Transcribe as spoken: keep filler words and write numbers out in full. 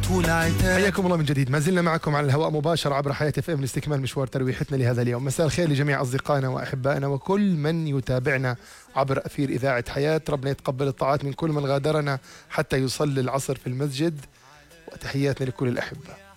طول عتاب. حياكم الله من جديد، ما زلنا معكم على الهواء مباشرة عبر حياة اف ام لاستكمال مشوار ترويحتنا لهذا اليوم. مساء الخير لجميع أصدقائنا وأحبائنا وكل من يتابعنا عبر أثير إذاعة حياة. ربنا يتقبل الطاعات من كل من غادرنا حتى يصلي العصر في المسجد، وتحياتنا لكل الأحبة.